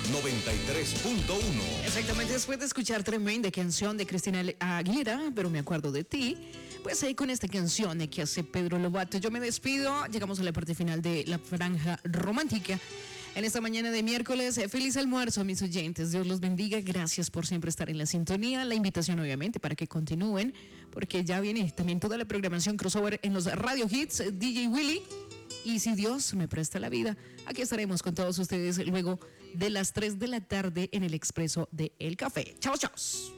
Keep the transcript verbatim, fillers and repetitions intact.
noventa y tres punto uno. Exactamente, después de escuchar tremenda canción de Cristina Aguilera, pero me acuerdo de ti, pues ahí con esta canción que hace Pedro Lobato, yo me despido, llegamos a la parte final de la franja romántica. En esta mañana de miércoles, feliz almuerzo a mis oyentes, Dios los bendiga, gracias por siempre estar en la sintonía, la invitación obviamente para que continúen, porque ya viene también toda la programación crossover en los Radio Hits, D J Willy, y si Dios me presta la vida, aquí estaremos con todos ustedes luego de las tres de la tarde en el Expreso de El Café. Chao, chao.